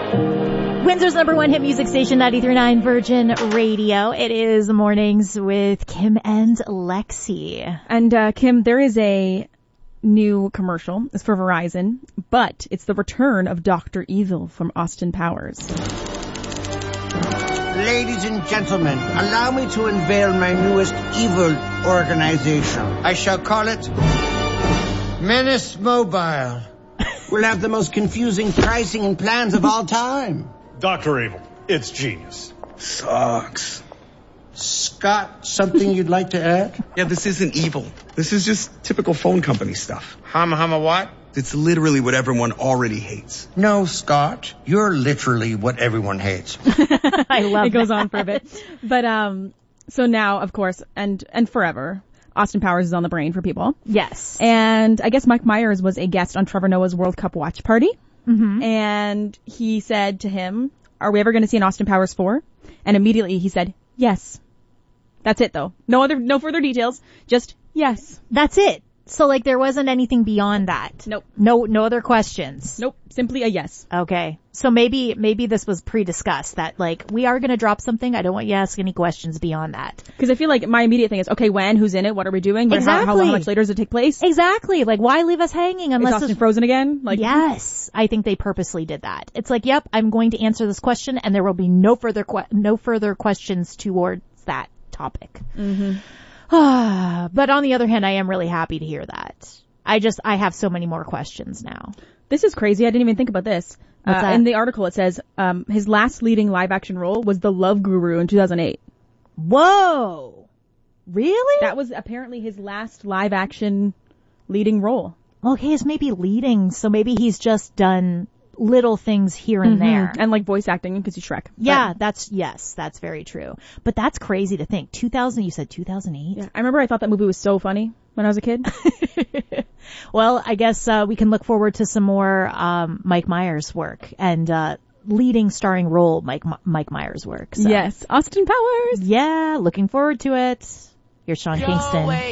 Windsor's number one hit music station, 93.9 Virgin Radio. It is Mornings with Kim and Lexi. And Kim, there is a new commercial. It's for Verizon, but it's the return of Dr. Evil from Austin Powers. Ladies and gentlemen, allow me to unveil my newest evil organization. I shall call it Menace Mobile. We'll have the most confusing pricing and plans of all time. Dr. Evil, it's genius. Sucks. Scott, something you'd like to add? Yeah, this isn't evil. This is just typical phone company stuff. Hama what? It's literally what everyone already hates. No, Scott. You're literally what everyone hates. I love it. Goes on for a bit. But, so now, of course, and forever, Austin Powers is on the brain for people. Yes. And I guess Mike Myers was a guest on Trevor Noah's World Cup watch party. Mm-hmm. And he said to him, are we ever going to see an Austin Powers 4? And immediately he said, yes. That's it, though. No further details. Just yes. That's it. So, like, there wasn't anything beyond that. Nope. No other questions. Nope. Simply a yes. Okay. So maybe this was pre-discussed that, like, we are going to drop something. I don't want you to ask any questions beyond that. Because I feel like my immediate thing is, okay, when? Who's in it? What are we doing? Exactly. How much later does it take place? Exactly. Like, why leave us hanging unless Is Austin frozen again? Like, yes. I think they purposely did that. It's like, yep, I'm going to answer this question and there will be no further questions towards that topic. Mm-hmm. But on the other hand, I am really happy to hear that. I have so many more questions now. This is crazy. I didn't even think about this. What's that? In the article it says, his last leading live action role was The Love Guru in 2008. Whoa! Really? That was apparently his last live action leading role. Okay, it's maybe leading, so maybe he's just done little things here and there. And like voice acting because he's Shrek. Yeah, that's very true. But that's crazy to think. You said 2008? Yeah, I remember I thought that movie was so funny when I was a kid. Well, I guess we can look forward to some more Mike Myers work and leading starring role Mike Myers work. So. Yes, Austin Powers. Yeah, looking forward to it. Here's Sean Kingston.